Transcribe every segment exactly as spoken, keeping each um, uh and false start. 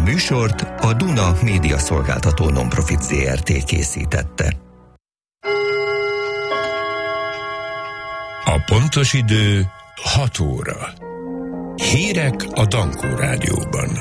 műsort a Duna Média Szolgáltató Nonprofit zé er té készítette. A pontos idő hat óra. Hírek a Dankó Rádióban.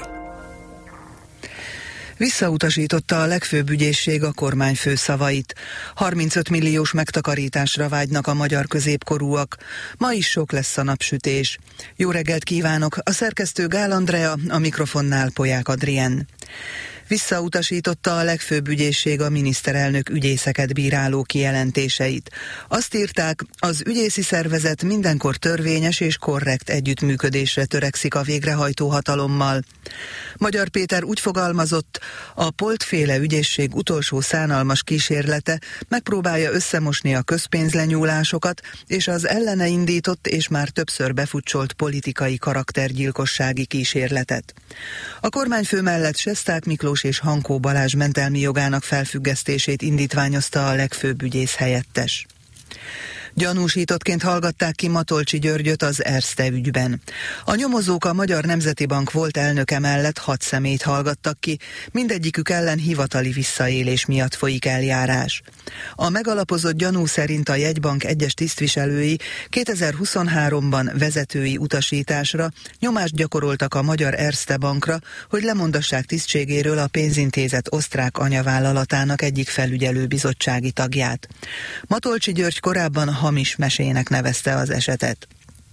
Visszautasította a legfőbb ügyészség a kormányfő szavait. harmincöt milliós megtakarításra vágynak a magyar középkorúak. Ma is sok lesz a napsütés. Jó reggelt kívánok, a szerkesztő Gál Andrea, a mikrofonnál Polyák Adrien. Visszautasította a legfőbb ügyészség a miniszterelnök ügyészeket bíráló kijelentéseit. Azt írták, az ügyészi szervezet mindenkor törvényes és korrekt együttműködésre törekszik a végrehajtó hatalommal. Magyar Péter úgy fogalmazott, a Polt-féle ügyészség utolsó szánalmas kísérlete megpróbálja összemosni a közpénzlenyúlásokat és az ellene indított és már többször befutcsolt politikai karaktergyilkossági kísérletet. A kormányfő mellett Sesták Miklós és Hankó Balázs mentelmi jogának felfüggesztését indítványozta a legfőbb ügyész helyettes. Gyanúsítottként hallgatták ki Matolcsy Györgyöt az Erste ügyben. A nyomozók a Magyar Nemzeti Bank volt elnöke mellett hat személyt hallgattak ki, mindegyikük ellen hivatali visszaélés miatt folyik eljárás. A megalapozott gyanú szerint a jegybank egyes tisztviselői kétezer-huszonháromban vezetői utasításra nyomást gyakoroltak a Magyar Erste Bankra, hogy lemondassák tisztségéről a pénzintézet osztrák anyavállalatának egyik felügyelőbizottsági tagját. Matolcsy György korábban hamis mesének nevezte az esetet.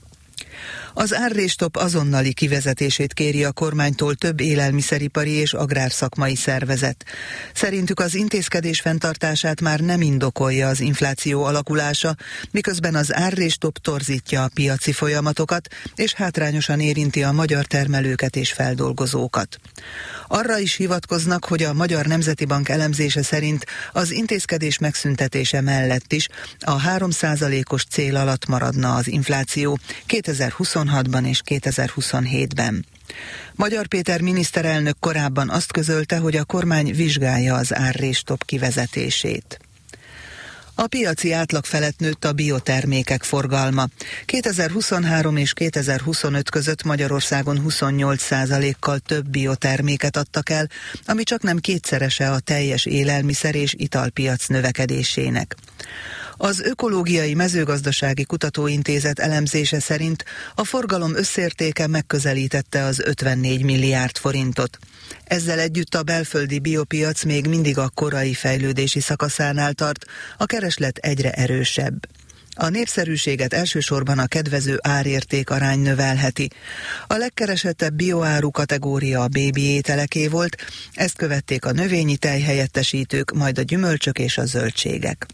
Az árréstop azonnali kivezetését kéri a kormánytól több élelmiszeripari és agrárszakmai szervezet. Szerintük az intézkedés fenntartását már nem indokolja az infláció alakulása, miközben az árréstop torzítja a piaci folyamatokat, és hátrányosan érinti a magyar termelőket és feldolgozókat. Arra is hivatkoznak, hogy a Magyar Nemzeti Bank elemzése szerint az intézkedés megszüntetése mellett is a három százalékos cél alatt maradna az infláció kétezer-huszonhatban és kétezer-huszonhétben. Magyar Péter miniszterelnök korábban azt közölte, hogy a kormány vizsgálja az árréstop kivezetését. A piaci átlag felett nőtt a biotermékek forgalma. kétezer-huszonhárom és kétezer-huszonöt között Magyarországon huszonnyolc százalékkal több bioterméket adtak el, ami csaknem kétszerese a teljes élelmiszer és italpiac növekedésének. Az Ökológiai Mezőgazdasági Kutatóintézet elemzése szerint a forgalom összértéke megközelítette az ötvennégy milliárd forintot. Ezzel együtt a belföldi biopiac még mindig a korai fejlődési szakaszánál tart, a kereslet egyre erősebb. A népszerűséget elsősorban a kedvező árérték arány növelheti. A legkeresettebb bioáru kategória a bébi ételeké volt, ezt követték a növényi tejhelyettesítők, majd a gyümölcsök és a zöldségek.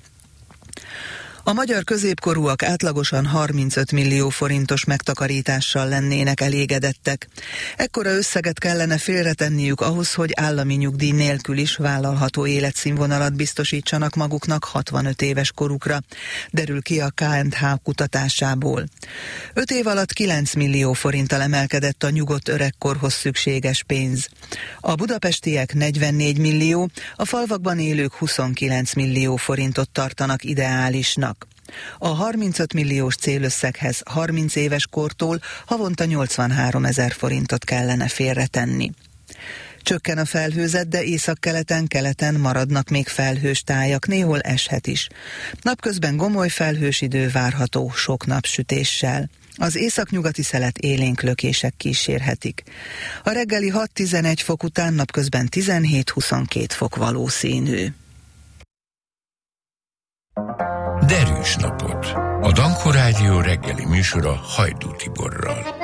A magyar középkorúak átlagosan harmincöt millió forintos megtakarítással lennének elégedettek. Ekkora összeget kellene félretenniük ahhoz, hogy állami nyugdíj nélkül is vállalható életszínvonalat biztosítsanak maguknak hatvanöt éves korukra, derül ki a ká és há kutatásából. öt év alatt kilenc millió forinttal emelkedett a nyugodt öregkorhoz szükséges pénz. A budapestiek negyvennégy millió, a falvakban élők huszonkilenc millió forintot tartanak ideálisnak. A harmincöt milliós célösszeghez harminc éves kortól havonta nyolcvanhárom ezer forintot kellene félretenni. Csökken a felhőzet, de északkeleten, keleten maradnak még felhős tájak, néhol eshet is. Napközben gomoly felhős idő várható sok napsütéssel. Az északnyugati szelet élénk lökések kísérhetik. A reggeli hat-tizenegy fok után napközben tizenhét-huszonkét fok valószínű. Derűs napot! A Dankó Rádió reggeli műsora Hajdú Tiborral.